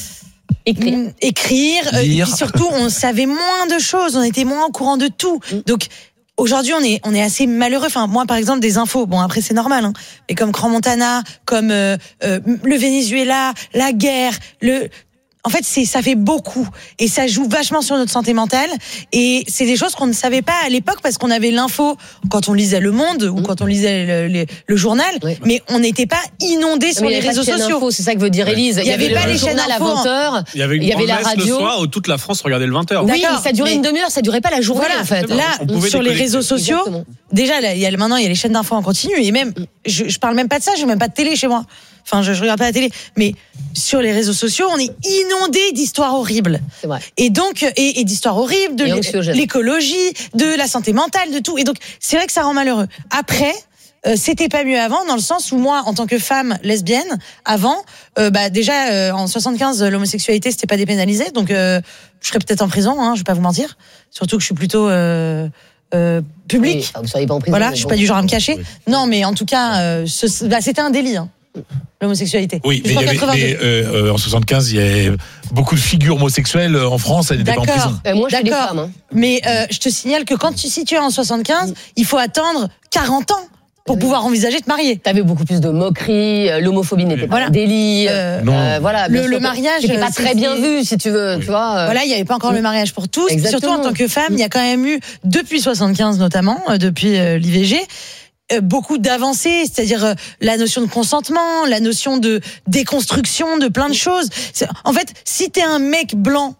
écrire, écrire. Euh, et puis surtout, on savait moins de choses, on était moins au courant de tout. Mmh. Donc aujourd'hui, on est on est assez malheureux. Enfin, moi, par exemple, des infos. Bon, après, c'est normal. Hein, mais comme Grand Montana, comme euh, euh, le Venezuela, la guerre, le En fait, c'est, ça fait beaucoup et ça joue vachement sur notre santé mentale et c'est des choses qu'on ne savait pas à l'époque parce qu'on avait l'info quand on lisait Le Monde ou quand on lisait le, le, le journal, oui. mais on n'était pas inondé sur les réseaux sociaux. Info, c'est ça que veut dire Élise. Il y avait, il y avait pas les chaînes à vingt heures. Il y avait, une il y avait la radio. Le soir où toute la France regardait le vingt heures. Oui, mais ça durait mais... une demi-heure, ça durait pas la journée voilà, en fait. Là, sur les réseaux sociaux, exactement. Déjà, là, il y a, maintenant, il y a les chaînes d'infos en continu et même, je, je parle même pas de ça, j'ai même pas de télé chez moi. Enfin, je, je regarde pas la télé, mais sur les réseaux sociaux, on est inondé d'histoires horribles. C'est vrai. Et donc, et, et d'histoires horribles, de l'écologie, de la santé mentale, de tout. Et donc, c'est vrai que ça rend malheureux. Après, euh, c'était pas mieux avant, dans le sens où moi, en tant que femme lesbienne, avant, euh, bah déjà euh, en soixante-quinze, l'homosexualité c'était pas dépénalisé, donc euh, je serais peut-être en prison, hein, je vais pas vous mentir. Surtout que je suis plutôt euh, euh, publique. Oui, vous seriez pas en prison. Voilà, je suis bon. Pas du genre à me cacher. Oui. Non, mais en tout cas, euh, ce, bah, c'était un délit. Hein. L'homosexualité. Oui, mais, il y avait, mais euh, euh, en soixante-quinze, il y avait beaucoup de figures homosexuelles en France, elles n'étaient pas en prison. Euh, moi, je suis des femmes. Hein. Mais euh, je te signale que quand tu si tu es en soixante-quinze, il faut attendre quarante ans pour oui. pouvoir envisager de te marier. T'avais beaucoup plus de moqueries, l'homophobie n'était voilà. pas un délit. Euh, euh, voilà, le, le mariage c'était pas très bien vu, si tu veux. Oui. Tu vois. Euh... Voilà, il y avait pas encore oui. le mariage pour tous. Exactement. Surtout en tant que femme, il y a quand même eu depuis soixante-quinze notamment, euh, depuis euh, l'I V G. Beaucoup d'avancées, c'est-à-dire euh, la notion de consentement, la notion de déconstruction de plein de choses. C'est, en fait, si t'es un mec blanc,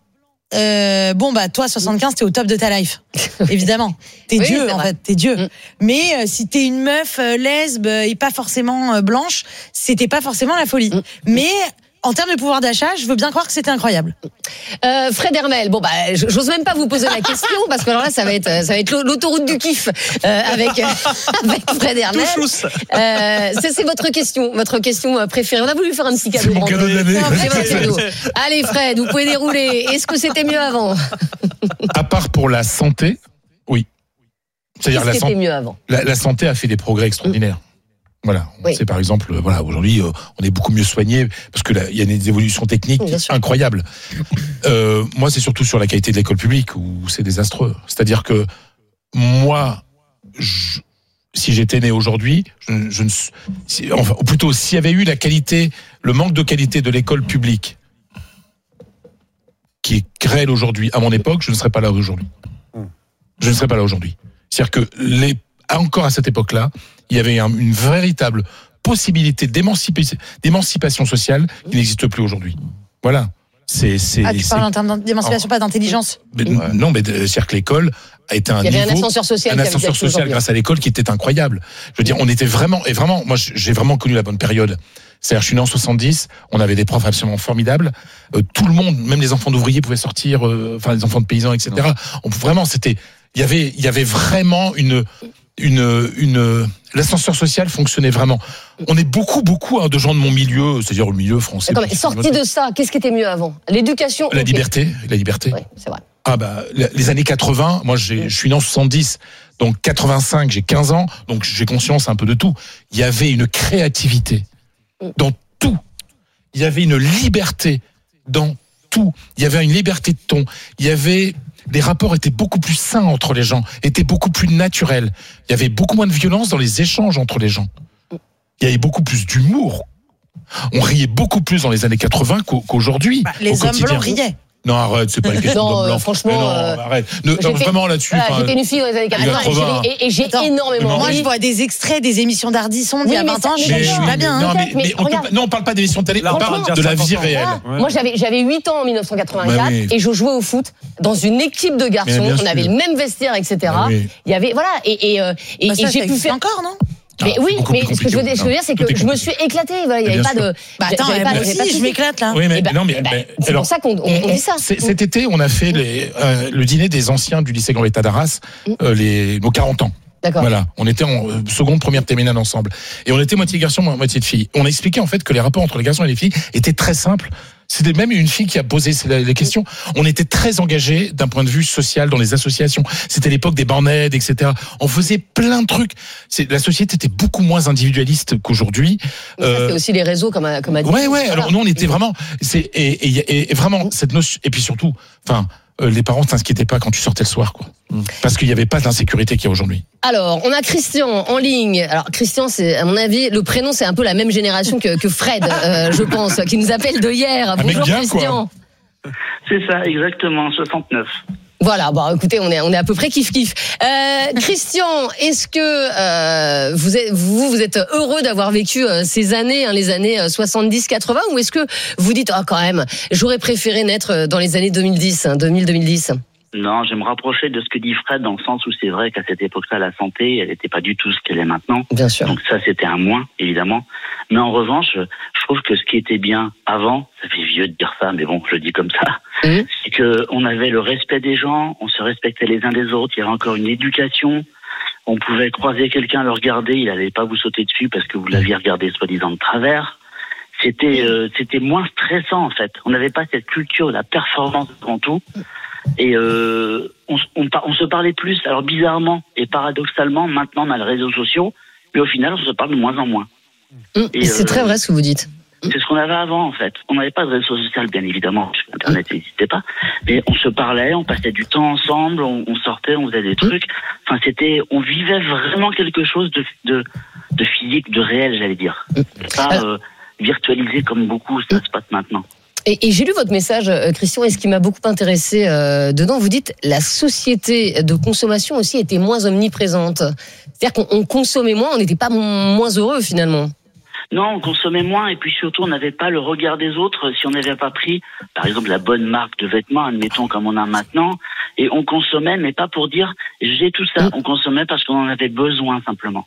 euh, bon bah toi soixante-quinze t'es au top de ta life, évidemment. T'es oui, Dieu en vrai. fait, t'es Dieu. Mm. Mais euh, si t'es une meuf euh, lesbe et pas forcément euh, blanche, c'était pas forcément la folie. Mm. Mais en termes de pouvoir d'achat, je veux bien croire que c'était incroyable. Euh, Fred Hermel, bon bah, j'ose même pas vous poser la question parce que alors là, ça va être, ça va être l'autoroute du kiff euh, avec avec Fred Hermel. Euh, c'est, c'est votre question, votre question préférée. On a voulu faire un petit cadeau. C'est mon cadeau de l'année. C'est votre cadeau. Allez, Fred, vous pouvez dérouler. Est-ce que c'était mieux avant? À part pour la santé, oui. C'est-à-dire la santé. mieux avant. La, la santé a fait des progrès extraordinaires. Mmh. Voilà, on oui. sait par exemple, voilà, aujourd'hui, euh, on est beaucoup mieux soigné parce que là, il y a des évolutions techniques incroyables. Euh, moi, c'est surtout sur la qualité de l'école publique où c'est désastreux. C'est-à-dire que moi, je, si j'étais né aujourd'hui, je, je ne, si, enfin, ou plutôt s'il y avait eu la qualité, le manque de qualité de l'école publique qui est réel aujourd'hui, à mon époque, je ne serais pas là aujourd'hui. Je ne serais pas là aujourd'hui. C'est-à-dire que les, encore à cette époque-là, il y avait un, une véritable possibilité d'émancipation, d'émancipation sociale qui n'existe plus aujourd'hui. Voilà. C'est, c'est, ah, tu parles en termes d'émancipation, pas d'intelligence. Mais, ouais. Non, mais c'est-à-dire que l'école a été un Il y avait niveau, un ascenseur social, un ascenseur social grâce à l'école qui était incroyable. Je veux dire, on était vraiment, et vraiment, moi, j'ai vraiment connu la bonne période. C'est-à-dire, je suis né en soixante-dix, on avait des profs absolument formidables. Euh, tout le monde, même les enfants d'ouvriers pouvaient sortir, euh, enfin, les enfants de paysans, et cetera. On, vraiment, c'était, il y avait, il y avait vraiment une, une, une, l'ascenseur social fonctionnait vraiment. On est beaucoup, beaucoup hein, de gens de mon milieu, c'est-à-dire le milieu français. Attends, mais sorti de ça, qu'est-ce qui était mieux avant? L'éducation. La okay. liberté, la liberté. Oui, c'est vrai. Ah bah les années quatre-vingts, moi j'ai, je suis né en soixante-dix, donc quatre-vingt-cinq, j'ai quinze ans, donc j'ai conscience un peu de tout. Il y avait une créativité dans tout. Il y avait une liberté dans tout. Il y avait une liberté de ton. Il y avait les rapports étaient beaucoup plus sains entre les gens, étaient beaucoup plus naturels. Il y avait beaucoup moins de violence dans les échanges entre les gens. Il y avait beaucoup plus d'humour. On riait beaucoup plus dans les années quatre-vingts qu'aujourd'hui. Bah, les hommes blancs riaient. Non, arrête, c'est pas une question non, d'homme blanc. Euh, franchement, non, euh, arrête. Ne, non, vraiment là-dessus. Voilà, j'étais une fille dans les années quatre-vingts et, et, et j'ai Attends, énormément. Moi, je vois des extraits des émissions d'Ardisson d'il y a vingt ans. Je suis pas bien. Non, mais, mais, mais on peut, non, on parle pas d'émissions de télé, on parle de la vie réelle. Ouais. Moi, j'avais, j'avais huit ans en dix-neuf cent quatre-vingt-quatre bah oui. et je jouais au foot dans une équipe de garçons. On avait le même vestiaire, et cetera. Oui. Il y avait, voilà, et, et, et, bah ça, et j'ai pu faire encore, non? Mais oui, mais ce que je veux dire, ce que je veux dire c'est que je me suis éclatée. Voilà, il n'y avait pas de. Bah attends, moi aussi, je m'éclate là. Oui, mais ben, non, mais, ben, mais c'est alors, pour ça qu'on on, on dit ça. Cet été, on a fait les, euh, le dîner des anciens du lycée Gambetta d'Arras, euh, les nos quarante ans. D'accord. Voilà, on était en euh, seconde, première terminale ensemble, et on était moitié garçon, moitié de filles. On a expliqué en fait que les rapports entre les garçons et les filles étaient très simples. C'était même une fille qui a posé les questions. On était très engagés d'un point de vue social dans les associations. C'était l'époque des bandes-aides, et cetera. On faisait plein de trucs. C'est, la société était beaucoup moins individualiste qu'aujourd'hui. Mais ça, euh, c'est aussi les réseaux, comme a, comme a dit. Ouais, ouais. Alors nous, on était vraiment. C'est et, et, et vraiment cette notion. Et puis surtout, enfin. Les parents ne s'inquiétaient pas quand tu sortais le soir, quoi. Parce qu'il n'y avait pas d'insécurité qu'il y a aujourd'hui. Alors, on a Christian en ligne. Alors, Christian, c'est, à mon avis, le prénom, c'est un peu la même génération que, que Fred, euh, je pense, qui nous appelle de hier. Bonjour, bien, Christian. Quoi. C'est ça, exactement, soixante-neuf. Voilà, bon, écoutez, on est, on est à peu près kiff-kiff. Euh, Christian, est-ce que euh, vous, êtes, vous, vous êtes heureux d'avoir vécu euh, ces années, hein, les années soixante-dix quatre-vingts, ou est-ce que vous dites, ah, quand même, j'aurais préféré naître dans les années deux mille dix, hein, deux mille deux mille dix? Non, je vais me rapprocher de ce que dit Fred, dans le sens où c'est vrai qu'à cette époque-là, la santé, elle n'était pas du tout ce qu'elle est maintenant. Bien sûr. Donc ça, c'était un moins, évidemment. Mais en revanche, je trouve que ce qui était bien avant, ça fait vieux de dire ça, mais bon, je le dis comme ça, mmh. c'est que on avait le respect des gens, on se respectait les uns des autres, il y avait encore une éducation. On pouvait croiser quelqu'un, le regarder, il n'allait pas vous sauter dessus parce que vous l'aviez regardé soi-disant de travers. C'était, euh, c'était moins stressant, en fait. On n'avait pas cette culture de la performance devant tout. Et euh, on, on, on se parlait plus. Alors bizarrement et paradoxalement, maintenant on a les réseaux sociaux, mais au final on se parle de moins en moins. Mmh, et c'est euh, très vrai ce que vous dites. C'est ce qu'on avait avant en fait. On n'avait pas de réseaux sociaux bien évidemment, parce que Internet n'existait pas. Mais on se parlait, on passait du temps ensemble, on, on sortait, on faisait des trucs. Enfin c'était, on vivait vraiment quelque chose de, de, de physique, de réel, j'allais dire. Pas euh, virtualisé comme beaucoup ça se passe maintenant. Et, et j'ai lu votre message, Christian, et ce qui m'a beaucoup intéressé euh, dedans, vous dites la société de consommation aussi était moins omniprésente. C'est-à-dire qu'on on consommait moins, on n'était pas moins heureux finalement. Non, on consommait moins et puis surtout on n'avait pas le regard des autres si on n'avait pas pris, par exemple, la bonne marque de vêtements, admettons comme on a maintenant, et on consommait, mais pas pour dire j'ai tout ça, on consommait parce qu'on en avait besoin simplement.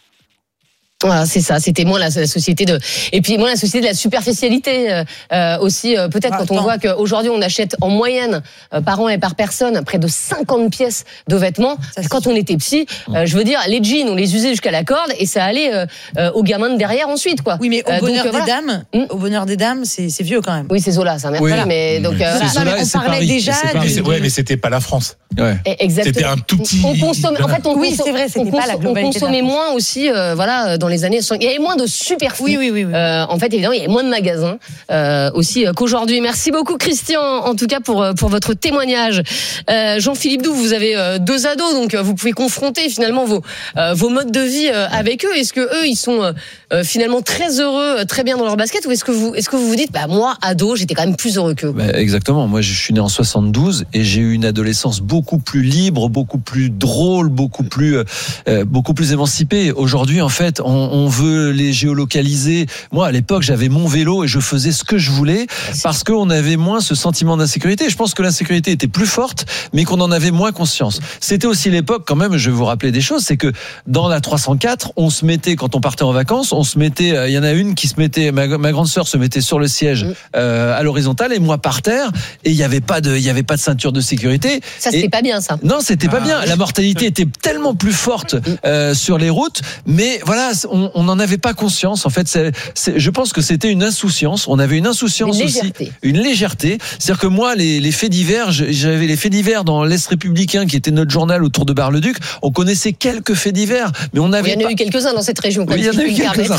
Voilà, c'est ça. C'était moins la, la société de, et puis moins la société de la superficialité euh, aussi. Euh, peut-être ah, quand on voit qu'aujourd'hui on achète en moyenne euh, par an et par personne près de cinquante pièces de vêtements. Ça, quand on était petit, euh, je veux dire, les jeans on les usait jusqu'à la corde et ça allait euh, euh, aux gamins de derrière ensuite, quoi. Oui, mais au euh, bonheur donc, des voilà. dames, hum au bonheur des dames, c'est, c'est vieux quand même. Oui, c'est Zola, ça. Oui. Voilà. Mais donc, euh, c'est Zola, on parlait Paris. déjà. Mais ouais, mais c'était pas la France. Ouais. Exactement. C'était un tout petit. On consomme. En fait, on oui, consomme, c'est vrai. C'était on, pas la globalité on consommait moins aussi, euh, voilà, dans les les années soixante-dix. Il y avait moins de superflu. Oui, oui, oui. oui. Euh, en fait, évidemment, il y avait moins de magasins euh, aussi qu'aujourd'hui. Merci beaucoup, Christian, en tout cas pour pour votre témoignage. Euh, Jean-Philippe Doux, vous avez euh, deux ados, donc euh, vous pouvez confronter finalement vos euh, vos modes de vie euh, avec eux. Est-ce que eux, ils sont euh, finalement très heureux, euh, très bien dans leur basket, ou est-ce que vous est-ce que vous vous dites, bah moi, ado, j'étais quand même plus heureux qu'eux. Bah, exactement. Moi, je suis né en soixante-douze et j'ai eu une adolescence beaucoup plus libre, beaucoup plus drôle, beaucoup plus euh, beaucoup plus émancipée. Aujourd'hui, en fait, on, on veut les géolocaliser. Moi, à l'époque, j'avais mon vélo et je faisais ce que je voulais parce qu'on avait moins ce sentiment d'insécurité. Je pense que l'insécurité était plus forte, mais qu'on en avait moins conscience. C'était aussi l'époque, quand même, je vais vous rappeler des choses, c'est que dans la trois cent quatre, on se mettait, quand on partait en vacances, on se mettait, il y en a une qui se mettait, ma, ma grande sœur se mettait sur le siège euh, à l'horizontale et moi par terre, et il n'y avait pas de, il y avait pas de ceinture de sécurité. Ça, c'était et, pas bien, ça. Non, c'était pas Ah. bien. La mortalité était tellement plus forte euh, sur les routes, mais voilà, on n'en avait pas conscience. En fait, c'est, c'est, je pense que c'était une insouciance. On avait une insouciance Une aussi, légèreté. une légèreté. C'est-à-dire que moi, les, les faits divers, j'avais les faits divers dans l'Est républicain, qui était notre journal autour de Bar-le-Duc. On connaissait quelques faits divers, mais on avait. Il y en a pas... eu quelques-uns dans cette région. Quand Oui, il y en a eu quelques-uns.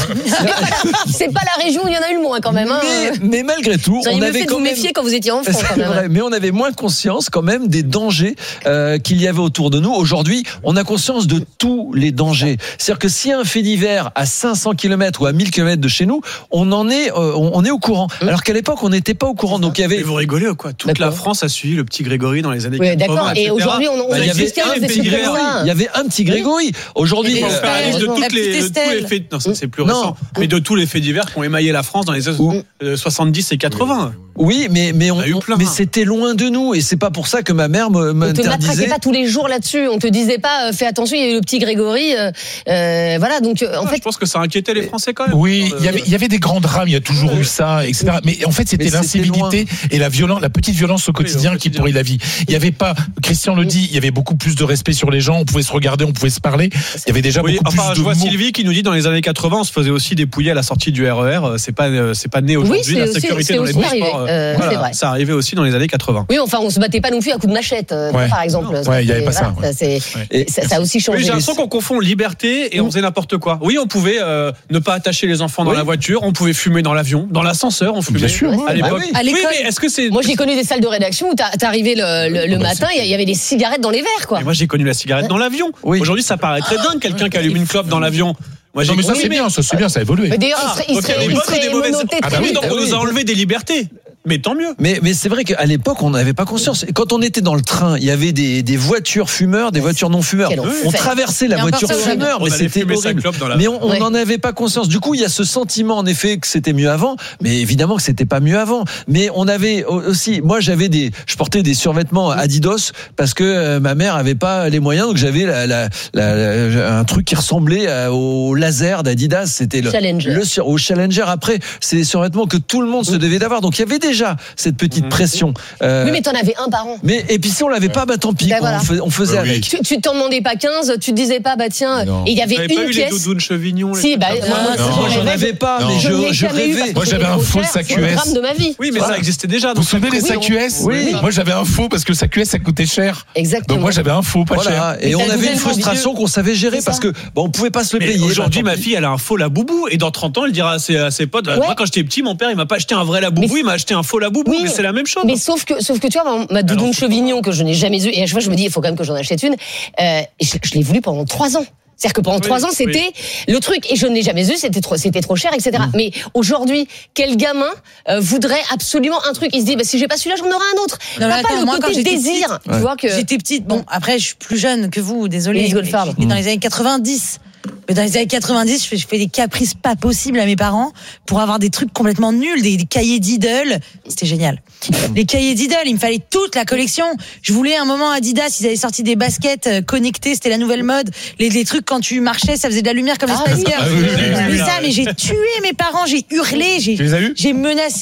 C'est pas la région où il y en a eu le moins, quand même. Hein. Mais, mais malgré tout, vous on mieux avait fait de quand vous même. méfier quand vous étiez enfant, C'est quand même. vrai, mais on avait moins conscience quand même des dangers euh, qu'il y avait autour de nous. Aujourd'hui, on a conscience de tous les dangers. C'est-à-dire que s'il y a un fait divers à cinq cents kilomètres ou à mille kilomètres de chez nous, on en est, euh, on est au courant. Mmh. Alors qu'à l'époque, on n'était pas au courant. Donc il y avait. Mais vous rigolez ou quoi? Toute D'accord. la France a suivi le petit Grégory dans les années Oui, quatre-vingts. d'accord. Et et cetera. aujourd'hui, on, on Bah, il y avait jusqu'à un des petit trucs comme Grégory. ça. Il y avait un petit Grégory. Aujourd'hui, Il faut euh, faire la liste de, la toutes les, petite de tous les Estelle. faits. Non, ça c'est plus Non. récent. Mais de tous les faits divers qui ont émaillé la France dans les années euh, soixante-dix et quatre-vingts. oui, mais mais on, On a eu plein. mais c'était loin de nous et c'est pas pour ça que ma mère me- On te matraquait m'interdisait. pas tous les jours là-dessus. On te disait pas, euh, fais attention, il y a eu le petit Grégory. Euh, euh, voilà, donc euh, en Ouais, fait. je pense que ça inquiétait les Français quand même. Oui, Euh, il y avait, il y avait des grands drames, il y a toujours eu ça, et cetera. Mais en fait, c'était Mais c'était l'incivilité et la violence, la petite violence au quotidien au qui quotidien. pourrit la vie. Il y avait pas, Christian le dit, il y avait beaucoup plus de respect sur les gens, on pouvait se regarder, on pouvait se parler. Il y avait déjà Oui, beaucoup enfin, plus je de vois mots. Sylvie qui nous dit dans les années quatre-vingts, on se faisait aussi dépouiller à la sortie du R E R. C'est pas, euh, c'est pas né aujourd'hui. c'est la aussi- sécurité c'est dans les aussi transports. arrivé, euh, voilà, c'est vrai. ça arrivait aussi dans les années quatre-vingts. Oui, enfin, on se battait pas non plus à coups de machette, euh, Ouais. par exemple. Ouais, il y avait C'est- pas ça, voilà, c'est- Et- ça, ça a aussi changé. Oui, j'ai l'impression qu'on confond liberté et on faisait n'importe quoi. Oui, on pouvait euh, ne pas attacher les enfants dans Oui. la voiture, on pouvait fumer dans l'avion, dans l'ascenseur, on fumait. Bien sûr, à ouais. l'époque. Ah oui. À l'école. Oui, mais est-ce que c'est Moi, j'ai connu des salles de rédaction où t'as- t'arrivais le, le, le bah, matin, il y avait des cigarettes dans les verres, quoi. Mais moi, j'ai connu la cigarette dans l'avion. Oui. Aujourd'hui, ça paraît très dingue, quelqu'un qui allume une clope dans l'avion. Moi, j'ai Non, mais ça oui, c'est bien, ça c'est bien, ça a évolué. Mais d'ailleurs, Ah, il serait, il donc il y a serait, des il bonnes ou serait des mauvaises. menotté Ah très bah oui, vite. donc on nous a enlevé des libertés. Mais tant mieux. Mais, mais c'est vrai qu'à l'époque, on n'avait pas conscience. Et quand on était dans le train, il y avait des, des voitures fumeurs, des voitures non fumeurs. Quel enfer. On traversait la Et encore voiture ça, fumeur, on mais allait c'était fumer sa horrible. clope dans la- Mais on Ouais. n'en avait pas conscience. Du coup, il y a ce sentiment, en effet, que c'était mieux avant. Mais évidemment que c'était pas mieux avant. Mais on avait aussi, moi, j'avais des, je portais des survêtements Adidas parce que euh, ma mère avait pas les moyens, donc j'avais la, la, la, la- un truc qui ressemblait à- au laser d'Adidas. C'était le, Challenger. le sur- au Challenger. Après, c'est des survêtements que tout le monde se devait d'avoir. Donc il y avait déjà cette petite pression. Euh, Oui, mais t'en avais un par an. mais et puis si on l'avait pas, bah tant pis. Ben quoi, voilà. on, fais- on faisait Bah oui. avec. Tu, tu t'en demandais pas quinze, tu te disais pas, bah tiens, Non. et il y Vous avait n'avez pas une eu les pièce. doudounes Chevignon les Si, trucs bah, comme ça moi, moi, Non. j'en Moi, j'en rêvais. avais pas, Non. mais Je je, l'ai je jamais eu parce rêvais. que Moi, j'avais c'était un trop faux cher, sac c'est le U S. drame de ma vie. Oui, mais Voilà. ça existait déjà. Vous donc vous souvenez des ça- sacs U S Oui. Moi j'avais un faux parce que le sac U S ça coûtait cher. Exactement. Donc moi j'avais un faux pas cher. Voilà. Et Mais on t'as avait vu une le frustration qu'on savait gérer C'est parce ça. que bon, on pouvait pas se le Mais payer. aujourd'hui, bah, ma tant fille, elle a un faux laboubou et dans trente ans, elle dira à ses, à ses potes, Ouais. moi quand j'étais petit, mon père, il m'a pas acheté un vrai laboubou, Mais- il m'a acheté un faux laboubou, Oui, mais c'est la même chose. Mais sauf que, sauf que tu vois, ma- ma doudoune Alors, Chevignon que je n'ai jamais eue, et à chaque fois je me dis, il faut quand même que j'en achète une, euh, je, je l'ai voulu pendant trois ans. C'est-à-dire que pendant Oui, trois ans, oui. c'était le truc, et je ne l'ai jamais eu, c'était trop, c'était trop cher, et cetera. Mais aujourd'hui, quel gamin euh, voudrait absolument un truc? Il se dit, bah, si j'ai pas celui-là, j'en aurai un autre. Non, mais T'as pas attends, le moi, quand côté j'étais désir, petite- tu Ouais. vois que. J'étais petite. Bon, après, je suis plus jeune que vous, désolé. Lise Goldfarb. J'étais dans les années quatre-vingt-dix. Mais dans les années quatre-vingt-dix, je fais, je fais des caprices pas possibles à mes parents pour avoir des trucs complètement nuls, des, des cahiers d'Idol. C'était génial. Les cahiers d'Idol, il me fallait toute la collection. Je voulais un moment Adidas, ils avaient sorti des baskets euh, connectées, c'était la nouvelle mode. Les, les trucs quand tu marchais, ça faisait de la lumière comme les Ah Spice oui. Girls. Ah oui, oui, oui, Mais oui, ça, oui. mais j'ai tué mes parents, j'ai hurlé, j'ai, Tu les as eus j'ai menacé.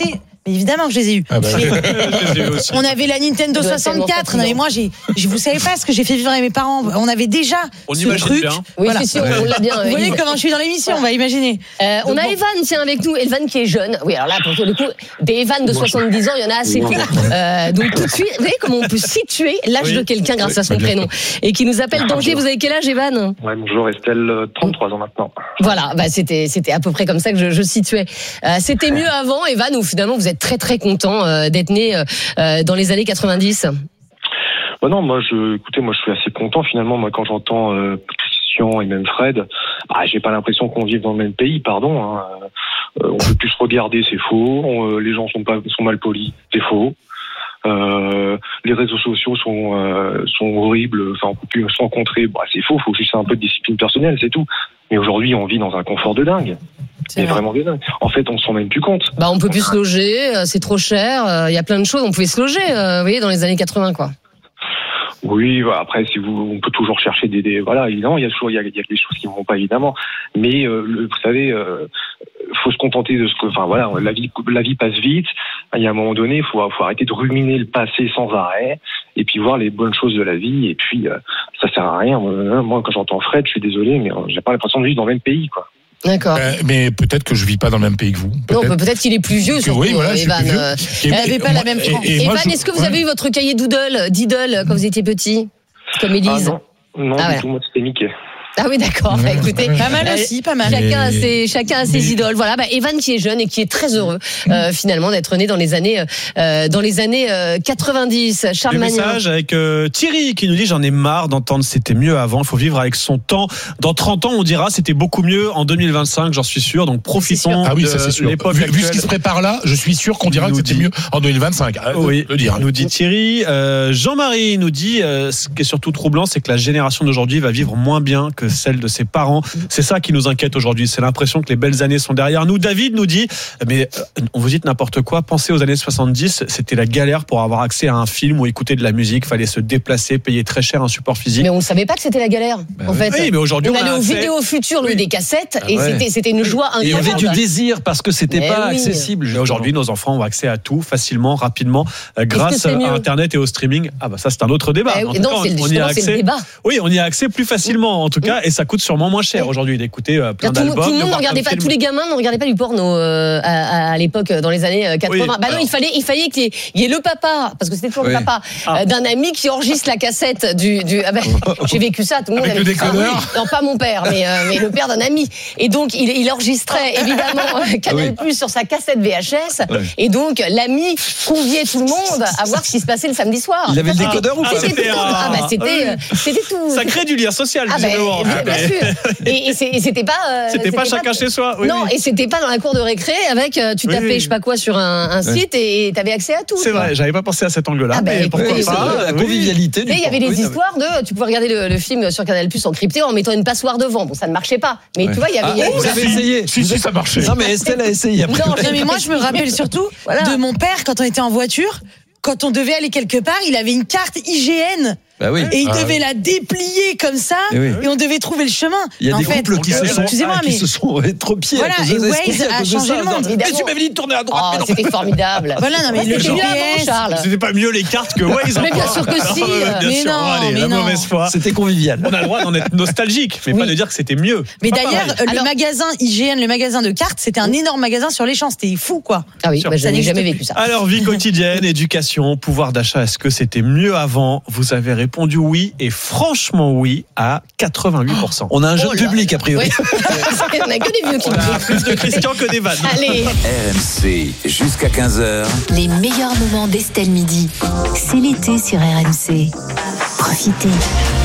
Mais évidemment que je les ai eus. Ah bah, Mais- Je les ai eu aussi. On avait la Nintendo Tu dois soixante-quatre. tellement Non, mais moi, j'ai, je vous savez pas ce que j'ai fait vivre avec mes parents. On avait déjà On ce imagine truc. bien. Oui, Voilà. si, si, on, on l'a bien. Vous euh, voyez Yves. comment je suis dans l'émission, on va imaginer. Euh, on Donc a bon. Evan, tiens, avec nous. Evan qui est jeune. Oui, alors là, pour le coup, des Evan de soixante-dix ans, il y en a assez peu. Euh, donc tout de suite, vous voyez comment on peut situer l'âge Oui. de quelqu'un grâce à son bien prénom. Et qui nous appelle d'Angers. Vous avez quel âge, Evan? Ouais, bonjour Estelle, euh, trente-trois ans maintenant. Voilà, bah c'était c'était à peu près comme ça que je, je situais. Euh, c'était mieux avant, Evan, ou finalement vous êtes très très content euh, d'être né euh, euh, dans les années quatre-vingt-dix. Bah non, moi je, écoutez, moi je suis assez content finalement. Moi quand j'entends euh, Christian et même Fred, bah, j'ai pas l'impression qu'on vive dans le même pays, pardon. Hein. Euh, on peut plus se regarder, c'est faux. On, euh, les gens sont pas sont mal polis, c'est faux. Euh, les réseaux sociaux sont euh, sont horribles. Enfin, on peut plus se rencontrer. Bah, c'est faux. Faut juste un peu de discipline personnelle, c'est tout. Mais aujourd'hui, on vit dans un confort de dingue. C'est vraiment de dingue. En fait, on se rend même plus compte. Bah on peut plus se loger, euh, c'est trop cher. euh, Il y a plein de choses. On pouvait se loger, euh, vous voyez, dans les années quatre-vingts, quoi. Oui, bah, après, si vous, on peut toujours chercher des, des voilà, évidemment, il y a toujours, il y a, il y a des choses qui ne vont pas évidemment, mais euh, le, vous savez, euh, faut se contenter de ce que, enfin voilà, la vie, la vie passe vite. Il y a un moment donné, il faut, faut arrêter de ruminer le passé sans arrêt, et puis voir les bonnes choses de la vie, et puis euh, ça sert à rien. Moi, quand j'entends Fred, je suis désolé, mais euh, j'ai pas l'impression de vivre dans le même pays, quoi. D'accord. Euh, mais peut-être que je vis pas dans le même pays que vous. Non, Peut-être. bah, peut-être qu'il est plus vieux, Que surtout, oui, voilà, je suis Evan. plus vieux. euh, Et- Elle avait et pas moi- la même et- tranche. et moi, Evan, je- est-ce que vous ouais. avez eu votre cahier doodle, d'idole, quand vous étiez petit, comme Ah Élise? non, non, Ah, du voilà. tout, moi c'était Mickey. Ah oui, d'accord. Bah, écoutez, Pas mal euh, aussi, pas mal. Chacun a Mais- ses, chacun a ses mais- idoles. Voilà, bah, Evan qui est jeune et qui est très heureux euh, finalement d'être né dans les années euh, dans les années euh, quatre-vingt-dix. Charles Des Magnin. messages avec euh, Thierry qui nous dit j'en ai marre d'entendre c'était mieux avant, il faut vivre avec son temps. Dans trente ans on dira c'était beaucoup mieux en deux mille vingt-cinq, j'en suis sûr. Donc profitons Ah oui, de ça c'est sûr. l'époque Vu, vu ce actuelle. qui se prépare là, je suis sûr qu'on dira Il que nous c'était dit. mieux en deux mille vingt-cinq. Arrête de Oui, le dire. nous dit Thierry. Euh, Jean-Marie nous dit euh, ce qui est surtout troublant, c'est que la génération d'aujourd'hui va vivre moins bien que celle de ses parents. C'est ça qui nous inquiète aujourd'hui. C'est l'impression que les belles années sont derrière nous. David nous dit, mais euh, on vous dit n'importe quoi. Pensez aux années soixante-dix. C'était la galère pour avoir accès à un film ou écouter de la musique. Fallait se déplacer, payer très cher un support physique. Mais on ne savait pas que c'était la galère. en oui. fait, Oui, mais aujourd'hui, on on a allait aux accès- vidéos futures, louer des cassettes, Ah et ouais. c'était c'était une joie Et il y incroyable. avait du désir parce que c'était Mais pas oui. accessible. Mais aujourd'hui, nos enfants ont accès à tout facilement, rapidement, euh, grâce c'est mieux à Internet et au streaming. Ah bah ça, c'est un autre débat. Eh En oui, tout non, cas, c'est le- on y a justement, c'est le accès. débat. Oui, on y a accès plus facilement, en tout cas, et ça coûte sûrement moins cher aujourd'hui d'écouter euh, plein Tout, le- d'albums. tout le de monde ne voir regardait plein pas, de tous les films. gamins ne regardaient pas du porno euh, à, à l'époque, dans les années euh, quatre-vingts. Oui, bah non, alors. il fallait, il fallait qu'il y, ait- il y ait le papa, parce que c'était toujours Oui. le papa, Ah. euh, d'un ami qui enregistre la cassette du. du ah ben, j'ai vécu ça, tout le monde Avec avait le fait ça. décodeur. Oui. Non, pas mon père, mais, euh, mais le père d'un ami. Et donc, il, il enregistrait évidemment euh, Canal Plus sur sa cassette V H S. Ouais. Et donc, l'ami conviait tout le monde à voir ce qui se passait le samedi soir. Il avait le décodeur ou Ah, pas C'était c'était tout. un- Ah, bah, c'était, oui. euh, c'était tout. Ça crée du lien social, Ah ben, visiblement. bien, bien sûr. Et, et c'est- et c'était pas. euh, C'était pas chacun chez soi. Oui, non, oui. et c'était pas dans la cour de récré avec euh, tu Oui, tapais oui. je sais pas quoi sur un, un Ouais. site et t'avais accès à tout. C'est tu vois. vrai, j'avais pas pensé à cet angle-là. Ah ben, mais pourquoi oui, pas c'est- la oui. convivialité. Tu sais, il y avait des histoires de tu pouvais regarder le, le film sur Canal Plus encrypté en mettant une passoire devant. Bon, ça ne marchait pas. Mais tu vois, il y avait. Ah, il y avait- vous avez essayé. Si, si, ça marchait. Non, mais Estelle a essayé après. Non, Non, mais moi, je me rappelle surtout Voilà. de mon père quand on était en voiture. Quand on devait aller quelque part, il avait une carte I G N Bah oui. et il Ah devait la déplier comme ça Eh oui. et on devait trouver le chemin. Il y a En des fait, couples qui se sont, excusez-moi, qui mais se sont étropiés. Voilà, à cause et de Waze escroqueries à a cause de changé ça. le monde, Mais évidemment. tu m'avais dit de tourner à droite. Oh, mais non. c'était formidable. Voilà, non, mais le C'était mieux G P avant, S, Charles. C'était pas mieux les cartes que Waze. Mais bien encore. sûr que si. Non, bien Mais sûr. non, Allez, mais la non. mauvaise foi. C'était convivial. On a le droit d'en être nostalgique, mais Oui. pas de dire que c'était mieux. Mais Pas d'ailleurs, pareil. le Alors- magasin I G N, le magasin de cartes, c'était un énorme magasin sur les champs. C'était fou, quoi. Ah oui, Sûr. bah, je Ça n'ai n'existe jamais plus. vécu ça. Alors, vie quotidienne, éducation, pouvoir d'achat, est-ce que c'était mieux avant? Vous avez répondu oui, et franchement oui, à quatre-vingt-huit pour cent. On a un jeune Oh là public, a priori. Oui. On a que des vieux qui On nous a plus de Christian que des vannes. Allez. R M C, jusqu'à quinze heures. Les meilleurs moments d'Estelle Midi. C'est l'été sur R M C. Profitez.